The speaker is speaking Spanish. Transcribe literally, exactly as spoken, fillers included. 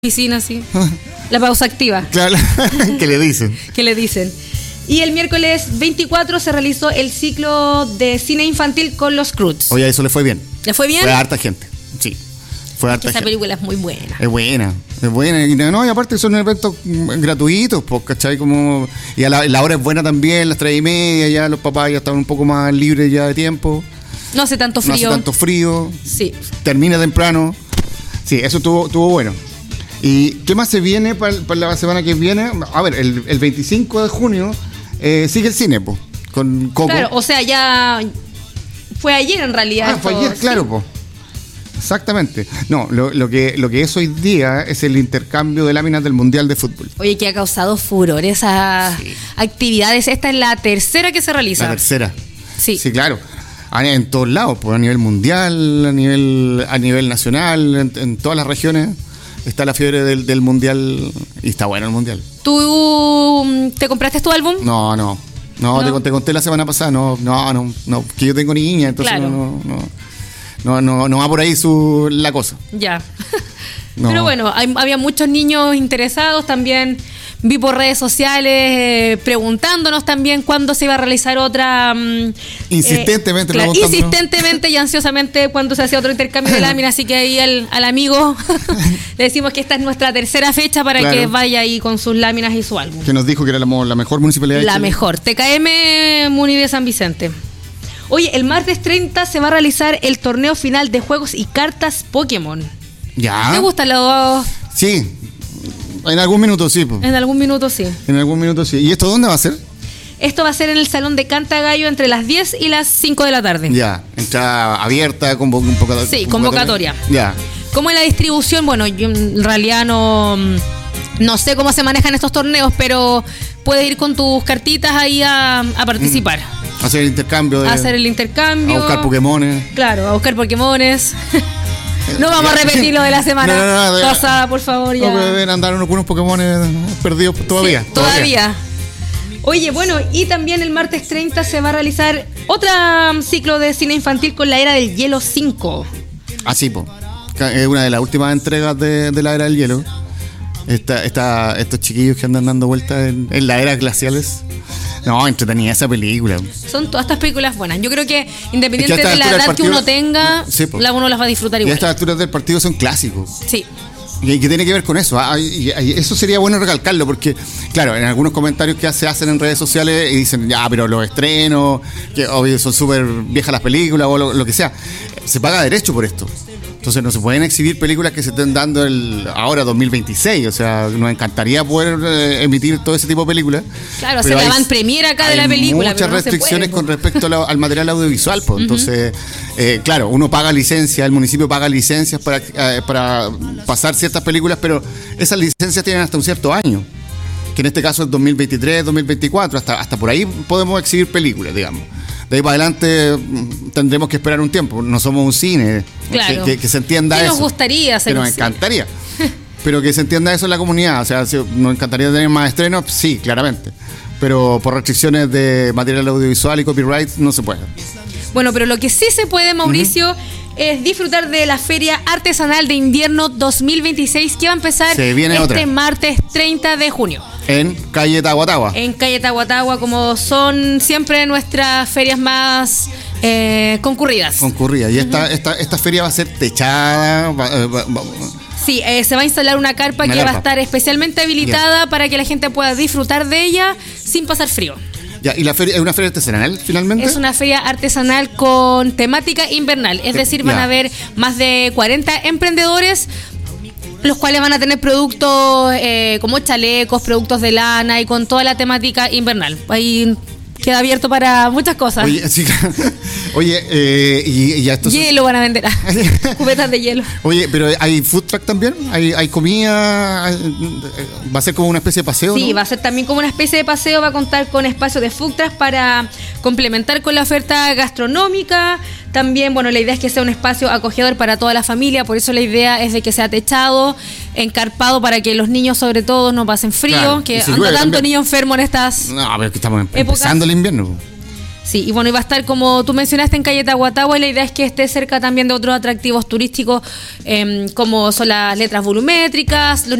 Piscina, sí. La pausa activa. Claro, ¿qué le dicen? ¿Qué le dicen? Y el miércoles veinticuatro se realizó el ciclo de cine infantil con los Croods. Oye, eso le fue bien. ¿Le fue bien? Fue a harta gente, sí. Fue a harta Esa gente. película es muy buena. Es buena, es buena. Y, no, y aparte son eventos gratuitos, pues, ¿cachai? Como, y a la, la hora es buena también, las tres y media, ya los papás ya están un poco más libres ya de tiempo. No hace tanto frío. No hace tanto frío. Sí. Termina temprano. Sí, eso estuvo, estuvo bueno. ¿Y qué más se viene para, para la semana que viene? A ver, el, el veinticinco de junio eh, sigue el cine, po, con Coco. Claro, o sea, ya fue ayer en realidad. Ah, esto, fue ayer, sí. claro, po. Exactamente. No, lo, lo, que, lo que es hoy día es el intercambio de láminas del Mundial de Fútbol. Oye, que ha causado furor esas sí. actividades. Esta es la tercera que se realiza. La tercera. Sí. Sí, claro. En todos lados, pues, a nivel mundial, a nivel, a nivel nacional, en, en todas las regiones. Está la fiebre del, del mundial y está bueno el mundial. ¿Tú te compraste tu álbum? No, no. No, ¿No? Te, te conté la semana pasada. No, no, no, no. Que yo tengo niña, entonces claro. no, no, no, no, no va por ahí su, la cosa. Ya. No. Pero bueno, hay, había muchos niños interesados también. Vi por redes sociales eh, preguntándonos también cuándo se iba a realizar otra... Um, insistentemente. Eh, claro, insistentemente y ansiosamente cuándo se hacía otro intercambio de láminas. Así que ahí al, al amigo le decimos que esta es nuestra tercera fecha para claro. que vaya ahí con sus láminas y su álbum. Que nos dijo que era la, la mejor municipalidad de La Chile. mejor. T K M Muni de San Vicente. Oye, el martes treinta se va a realizar el torneo final de juegos y cartas Pokémon. Ya. ¿Te gustan los dos? Sí. En algún minuto sí. Po. En algún minuto sí. En algún minuto sí. ¿Y esto dónde va a ser? Esto va a ser en el Salón de Cantagallo entre las diez y las cinco de la tarde. Ya. Entrada abierta, convo- un poco de Sí, convocatoria. Ya. ¿Cómo es la distribución? Bueno, yo en realidad no, no sé cómo se manejan estos torneos, pero puedes ir con tus cartitas ahí a, a participar. Mm. Hacer el intercambio. De, a hacer el intercambio. A buscar Pokémones. Claro, a buscar Pokémones. No vamos a repetir lo de la semana no, no, no, pasada, por favor. Ya. No, deben andar unos, unos Pokémon perdidos todavía, sí, todavía. Todavía. Oye, bueno, y también el martes treinta se va a realizar otro ciclo de cine infantil con la Era del Hielo cinco. Así, po. Es una de las últimas entregas de, de la Era del Hielo. Esta, esta, estos chiquillos que andan dando vueltas en, en la era glaciales. No, entretenida esa película. Son todas estas películas buenas. Yo creo que independiente es que de la edad partido, que uno tenga, sí, la uno las va a disfrutar igual. Y a estas alturas del partido son clásicos. Sí. Y que tiene que ver con eso. ¿ah? Y, y eso sería bueno recalcarlo porque, claro, en algunos comentarios que se hacen en redes sociales y dicen, ya, pero los estrenos, que obvio son súper viejas las películas o lo, lo que sea, se paga derecho por esto. Entonces no se pueden exhibir películas que se estén dando el ahora dos mil veintiséis. O sea, nos encantaría poder eh, emitir todo ese tipo de películas. Claro, se la van premiere acá de la película. Hay muchas pero no restricciones se puede, con respecto a la, al material audiovisual. Pues. Entonces, eh, claro, uno paga licencia, el municipio paga licencias para, eh, para pasar ciertas películas, pero esas licencias tienen hasta un cierto año. Que en este caso es dos mil veintitrés, dos mil veinticuatro. Hasta, hasta por ahí podemos exhibir películas, digamos. De ahí para adelante tendremos que esperar un tiempo. No somos un cine. Claro. Que, que, que se entienda ¿Qué eso. nos gustaría hacer? Que nos encantaría. Pero que se entienda eso en la comunidad. O sea, si nos encantaría tener más estrenos, sí, claramente. Pero por restricciones de material audiovisual y copyright no se puede. Bueno, pero lo que sí se puede, Mauricio, uh-huh. es disfrutar de la Feria Artesanal de Invierno dos mil veintiséis que va a empezar se viene este otra. martes treinta de junio. En calle Tahuatahua. En calle Tahuatahua, como son siempre nuestras ferias más eh, concurridas. Concurridas. Y uh-huh. esta, esta, esta feria va a ser techada. Va, va, va, Sí, eh, se va a instalar una carpa una que carpa. va a estar especialmente habilitada yeah. para que la gente pueda disfrutar de ella sin pasar frío. Ya, ¿y la feria es una feria artesanal finalmente? Es una feria artesanal con temática invernal, es decir, van yeah. a haber más de cuarenta emprendedores, los cuales van a tener productos eh, como chalecos, productos de lana y con toda la temática invernal. Ahí queda abierto para muchas cosas. Oye, sí, Oye eh, y, y estos hielo van a vender, cubetas de hielo. Oye, pero ¿hay food truck también? ¿Hay, hay comida? ¿Va a ser como una especie de paseo? Sí, ¿no? va a ser también como una especie de paseo. Va a contar con espacios de food truck para complementar con la oferta gastronómica. También, bueno, la idea es que sea un espacio acogedor para toda la familia. Por eso la idea es de que sea techado, encarpado, para que los niños sobre todo no pasen frío. Claro, que anda tanto también. Niño enfermo en estas No, pero que estamos épocas. Empezando el invierno. Sí, y bueno, iba a estar, como tú mencionaste, en calle Tahuatahua, y la idea es que esté cerca también de otros atractivos turísticos, eh, como son las letras volumétricas, los